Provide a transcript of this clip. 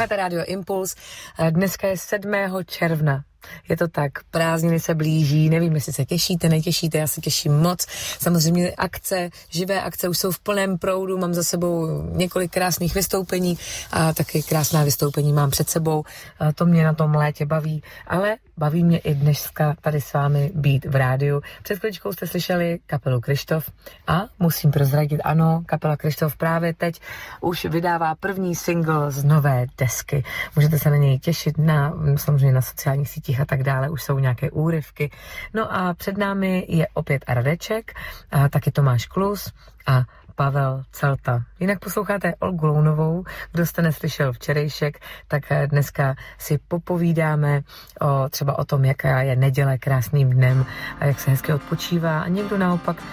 Posloucháte Radio Impuls. Dneska je 7. června. Je to tak, prázdniny se blíží, nevím, jestli se těšíte, netěšíte, já se těším moc. Samozřejmě akce, živé akce už jsou v plném proudu, mám za sebou několik krásných vystoupení a taky krásná vystoupení mám před sebou. To mě na tom létě baví, ale baví mě i dneska tady s vámi být v rádiu. Před chvíličkou jste slyšeli kapelu Kryštof a musím prozradit, ano, kapela Kryštof právě teď už vydává první single z nové desky. Můžete se na něj těšit samozřejmě na sociálních sítích a tak dále, už jsou nějaké úryvky. No a před námi je opět Radeček, a taky Tomáš Klus a Pavel Celta. Jinak posloucháte Olgu Lounovou, kdo jste neslyšel včerejšek, tak dneska si popovídáme třeba o tom, jaká je neděle krásným dnem a jak se hezky odpočívá a někdo naopak